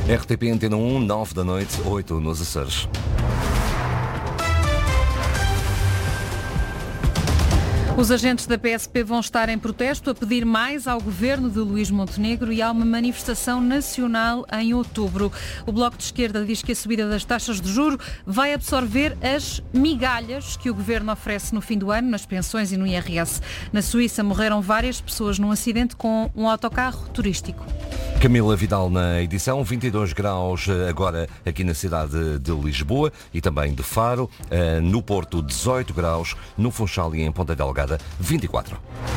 RTP Antena 1, 9 da noite, 8 nos Açores. Os agentes da PSP vão estar em protesto a pedir mais ao governo de Luís Montenegro e há uma manifestação nacional em outubro. O Bloco de Esquerda diz que a subida das taxas de juro vai absorver as migalhas que o governo oferece no fim do ano nas pensões e no IRS. Na Suíça morreram várias pessoas num acidente com um autocarro turístico. Camila Vidal na edição, 22 graus agora aqui na cidade de Lisboa e também de Faro, no Porto 18 graus, no Funchal e em Ponta Delgada 24.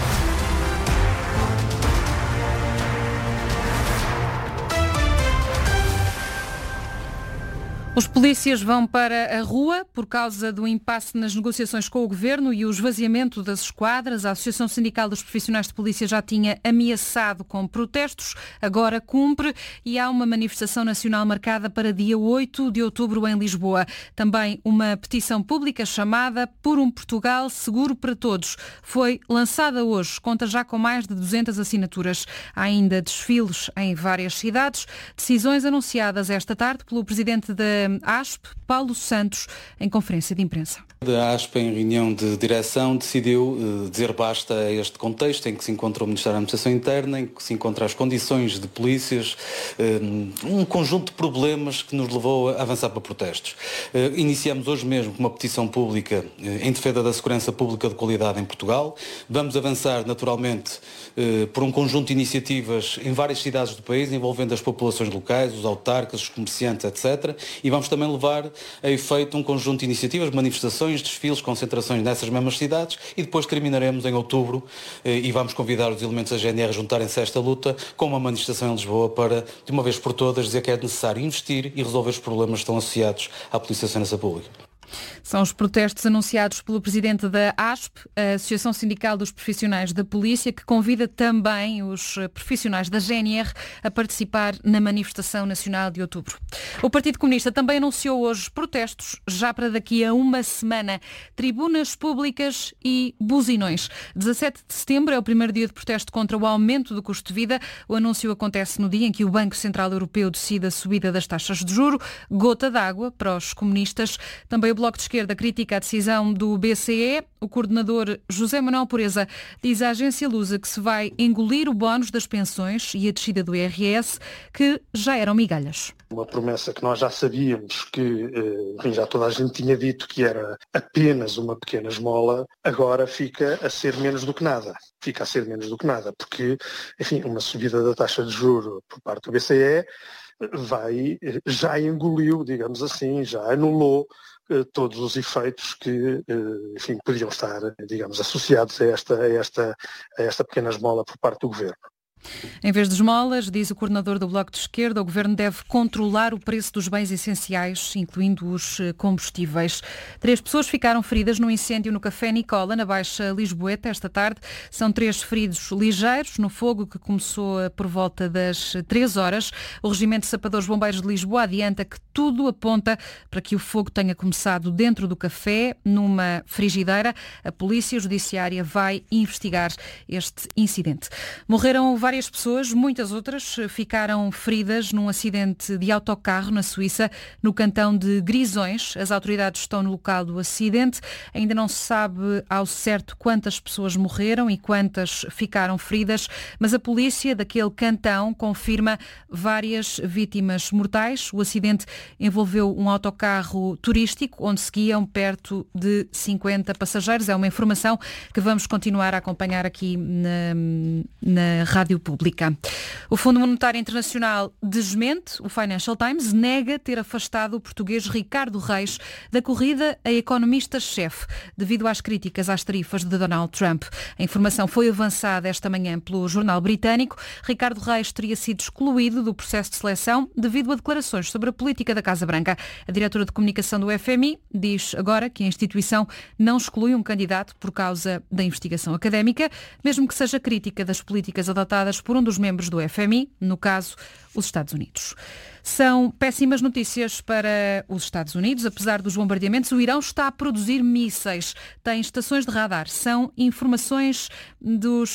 Os polícias vão para a rua por causa do impasse nas negociações com o governo e o esvaziamento das esquadras. A Associação Sindical dos Profissionais de Polícia já tinha ameaçado com protestos, agora cumpre e há uma manifestação nacional marcada para dia 8 de outubro em Lisboa. Também uma petição pública chamada Por um Portugal Seguro para Todos. Foi lançada hoje, conta já com mais de 200 assinaturas. Há ainda desfiles em várias cidades, decisões anunciadas esta tarde pelo presidente da ASP, Paulo Santos, em conferência de imprensa. A ASP, em reunião de direção, decidiu dizer basta a este contexto em que se encontra o Ministério da Administração Interna, em que se encontram as condições de polícias, um conjunto de problemas que nos levou a avançar para protestos. Iniciamos hoje mesmo com uma petição pública em defesa da segurança pública de qualidade em Portugal. Vamos avançar, naturalmente, por um conjunto de iniciativas em várias cidades do país, envolvendo as populações locais, os autarcas, os comerciantes, etc. E vamos também levar a efeito um conjunto de iniciativas, manifestações, desfiles, concentrações nessas mesmas cidades e depois terminaremos em outubro e vamos convidar os elementos da GNR a juntarem-se a esta luta com uma manifestação em Lisboa para, de uma vez por todas, dizer que é necessário investir e resolver os problemas que estão associados à Polícia de Segurança Pública. São os protestos anunciados pelo presidente da ASP, a Associação Sindical dos Profissionais da Polícia, que convida também os profissionais da GNR a participar na manifestação nacional de outubro. O Partido Comunista também anunciou hoje protestos, já para daqui a uma semana, tribunas públicas e buzinões. 17 de setembro é o primeiro dia de protesto contra o aumento do custo de vida. O anúncio acontece no dia em que o Banco Central Europeu decide a subida das taxas de juro, gota d'água para os comunistas. Também o Bloco de Esquerda critica a decisão do BCE. O coordenador José Manuel Pureza diz à agência Lusa que se vai engolir o bónus das pensões e a descida do IRS, que já eram migalhas. Uma promessa que nós já sabíamos que, enfim, já toda a gente tinha dito que era apenas uma pequena esmola, agora fica a ser menos do que nada. Fica a ser menos do que nada, porque, enfim, uma subida da taxa de juro por parte do BCE já engoliu, digamos assim, já anulou todos os efeitos que, enfim, podiam estar, digamos, associados a esta pequena esmola por parte do governo. Em vez de esmolas, diz o coordenador do Bloco de Esquerda, o governo deve controlar o preço dos bens essenciais, incluindo os combustíveis. 3 pessoas ficaram feridas no incêndio no Café Nicola, na Baixa Lisboeta, esta tarde. São 3 feridos ligeiros no fogo que começou por volta das 3 horas. O Regimento de Sapadores Bombeiros de Lisboa adianta que tudo aponta para que o fogo tenha começado dentro do café, numa frigideira. A Polícia Judiciária vai investigar este incidente. Morreram várias pessoas, muitas outras ficaram feridas num acidente de autocarro na Suíça, no cantão de Grisões. As autoridades estão no local do acidente. Ainda não se sabe ao certo quantas pessoas morreram e quantas ficaram feridas, mas a polícia daquele cantão confirma várias vítimas mortais. O acidente envolveu um autocarro turístico onde seguiam perto de 50 passageiros. É uma informação que vamos continuar a acompanhar aqui na Rádio Pública. O Fundo Monetário Internacional desmente, o Financial Times nega ter afastado o português Ricardo Reis da corrida a economista-chefe, devido às críticas às tarifas de Donald Trump. A informação foi avançada esta manhã pelo jornal britânico. Ricardo Reis teria sido excluído do processo de seleção devido a declarações sobre a política da Casa Branca. A diretora de comunicação do FMI diz agora que a instituição não exclui um candidato por causa da investigação académica, mesmo que seja crítica das políticas adotadas por um dos membros do FMI, no caso, os Estados Unidos. São péssimas notícias para os Estados Unidos. Apesar dos bombardeamentos, o Irão está a produzir mísseis. Tem estações de radar. São informações dos